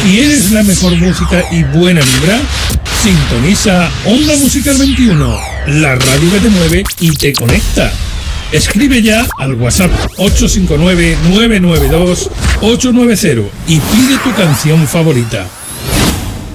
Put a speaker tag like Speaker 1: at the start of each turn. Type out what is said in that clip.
Speaker 1: ¿Quieres la mejor música y buena vibra? Sintoniza Onda Musical 21, la radio que te mueve y te conecta. Escribe ya al WhatsApp 859-992-890 y pide tu canción favorita.